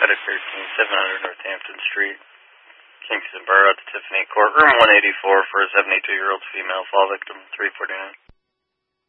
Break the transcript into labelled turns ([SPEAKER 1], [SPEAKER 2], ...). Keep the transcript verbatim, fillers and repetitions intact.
[SPEAKER 1] Friday thirteen, seven hundred Northampton Street, Kingston Borough, to Tiffany Court, room one eighty-four for a seventy-two-year-old female fall victim, three forty-nine.